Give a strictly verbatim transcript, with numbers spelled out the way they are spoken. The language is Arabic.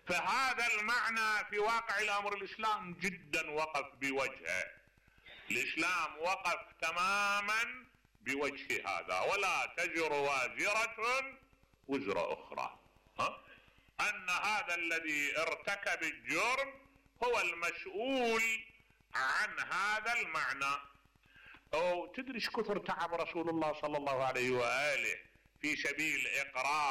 فهذا المعنى في واقع الامر الاسلام جدا وقف بوجهه. الاسلام وقف تماما بوجه هذا، ولا تزر وازرة وزر اخرى، ها؟ ان هذا الذي ارتكب الجرم هو المسؤول عن هذا المعنى. او تدري كثر تعب رسول الله صلى الله عليه وآله في سبيل اقرار